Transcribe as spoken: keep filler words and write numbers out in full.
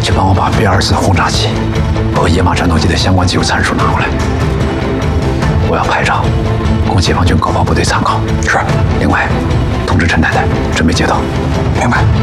去帮我把 B 二四轰炸机和野马战斗机的相关技术参数拿过来。我要拍照，供解放军国防部队参考。 是。 另外，通知陈太太准备接头。 明白。